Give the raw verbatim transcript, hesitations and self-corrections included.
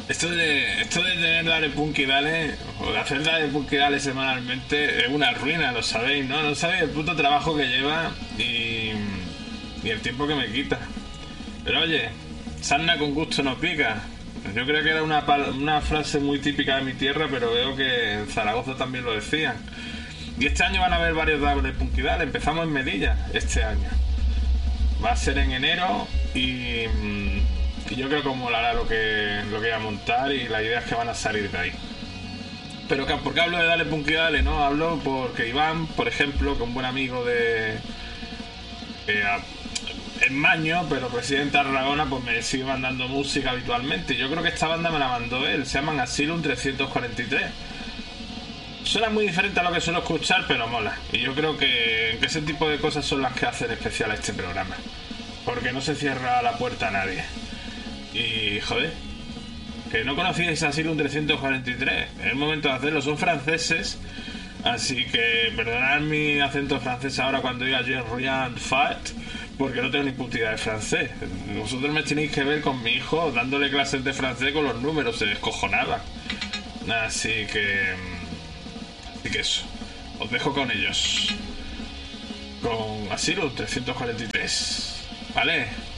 Esto de, esto de tener Dale Punk y Dale, o de hacer Dale Punk y Dale semanalmente, es una ruina, lo sabéis, ¿no? No sabéis el puto trabajo que lleva y, y el tiempo que me quita. Pero oye, sarna con gusto no pica. Yo creo que era una, una frase muy típica de mi tierra, pero veo que en Zaragoza también lo decían. Y este año van a haber varios Dale Punk y Dale. Empezamos en Melilla este año. Va a ser en enero y... Y yo creo que molará lo que, lo que voy a montar y las ideas que van a salir de ahí. Pero ¿por qué hablo de Dale Punk y Dale? No, hablo porque Iván, por ejemplo, que es un buen amigo de... Eh, es maño, pero presidente de Tarragona, pues me sigue mandando música habitualmente. Yo creo que esta banda me la mandó él, se llaman Asylum trescientos cuarenta y tres. Suena muy diferente a lo que suelo escuchar, pero mola. Y yo creo que, que ese tipo de cosas son las que hacen especial a este programa. Porque no se cierra la puerta a nadie. Y joder, que no conocíais Asylum trescientos cuarenta y tres, es el momento de hacerlo. Son franceses, así que perdonad mi acento francés ahora cuando diga Je rien fat, porque no tengo ni puta idea de francés. Vosotros me tenéis que ver con mi hijo dándole clases de francés con los números, se descojonaba. Así que así que eso, os dejo con ellos, con Asylum trescientos cuarenta y tres, ¿vale?